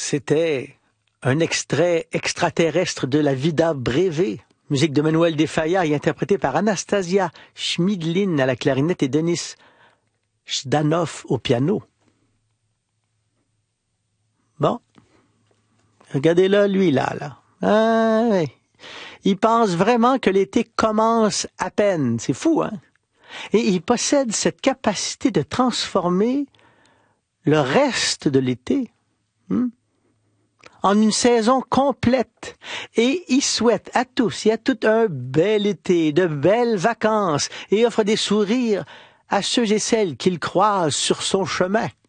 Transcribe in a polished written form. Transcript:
C'était un extrait extraterrestre de la Vida Breve, musique de Manuel de Falla et interprétée par Anastasia Schmidlin à la clarinette et Denis Zhdanov au piano. Bon, regardez-le, lui, là. Ah, ouais. Il pense vraiment que l'été commence à peine. C'est fou, hein? Et il possède cette capacité de transformer le reste de l'été en une saison complète. Et il souhaite à tous et à toutes un bel été, de belles vacances, et offre des sourires à ceux et celles qu'il croise sur son chemin.